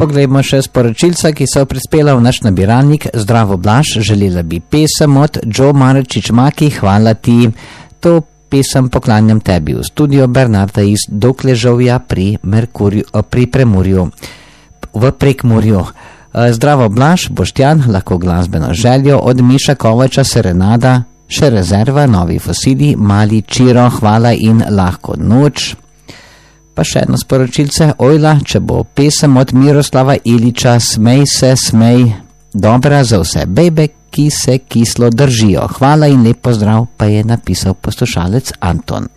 poglejmo še sporočilca, ki so prispela v naš nabiralnik. Zdravo Blaž, želela bi pesem od Joe Marečič Maki, hvala ti. To pesem poklanjam tebi v studio Bernarda iz Dokležovja pri Premurju, v Prekmurju. Zdravo Blaž, Boštjan, lahko glasbeno željo od Miša Kovača, Serenada, še rezerva, Novi fosili, Mali Čiro, hvala in lahko noč. Pa še eno sporočilce, ojla, če bo pesem od Miroslava Iliča, smej se, smej, dobra za vse bejbe, ki se kislo držijo. Hvala in lep pozdrav, pa je napisal poslušalec Anton.